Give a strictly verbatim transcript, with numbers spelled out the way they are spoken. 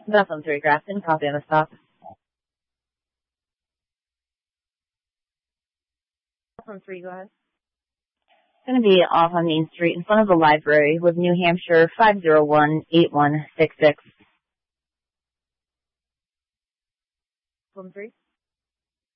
Bethlehem three, Grafton. Copy on the stop. Bethlehem three, go ahead. It's going to be off on Main Street in front of the library with New Hampshire five zero one eight one six six. Bethlehem three.